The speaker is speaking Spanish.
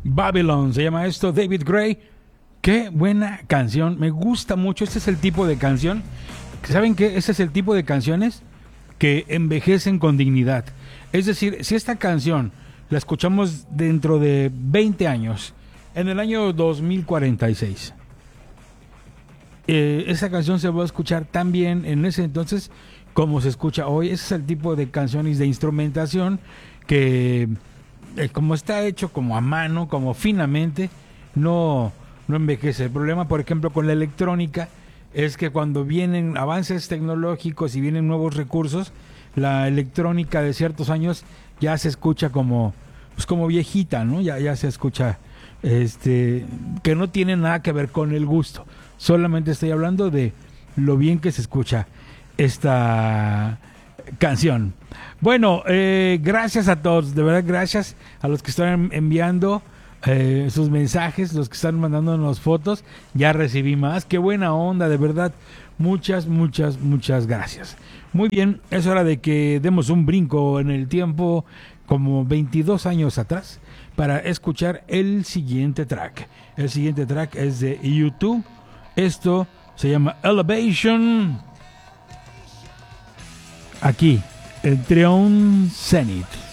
Babylon se llama esto, David Gray. Qué buena canción, me gusta mucho. Este es el tipo de canción, ¿saben qué? Este es el tipo de canciones que envejecen con dignidad. Es decir, si esta canción la escuchamos dentro de 20 años, en el año 2046, esa canción se va a escuchar tan bien en ese entonces como se escucha hoy. Ese es el tipo de canciones de instrumentación que, como está hecho como a mano, como finamente, no envejece. El problema, por ejemplo, con la electrónica es que cuando vienen avances tecnológicos y vienen nuevos recursos, la electrónica de ciertos años ya se escucha como, pues como viejita, ¿no? Ya se escucha que no tiene nada que ver con el gusto. Solamente estoy hablando de lo bien que se escucha esta canción. Bueno, gracias a todos, de verdad gracias a los que están enviando sus mensajes, los que están mandándonos fotos. Ya recibí más, qué buena onda, de verdad. Muchas gracias. Muy bien, es hora de que demos un brinco en el tiempo, como 22 años atrás, para escuchar el siguiente track. El siguiente track es de YouTube. Esto se llama Elevation. Aquí, el Triumph Zenith.